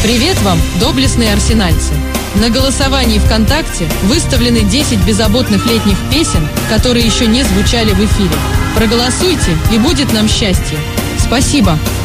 Привет вам, доблестные арсенальцы! На голосовании ВКонтакте выставлены 10 беззаботных летних песен, которые еще не звучали в эфире. Проголосуйте, и будет нам счастье. Спасибо!